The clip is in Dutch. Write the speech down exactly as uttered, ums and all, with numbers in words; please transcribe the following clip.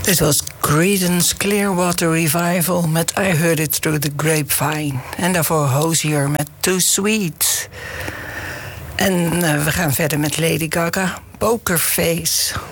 Dit was Creedence Clearwater Revival met I Heard It Through the Grapevine. En daarvoor Hozier met Too Sweet. En uh, we gaan verder met Lady Gaga, Poker Face.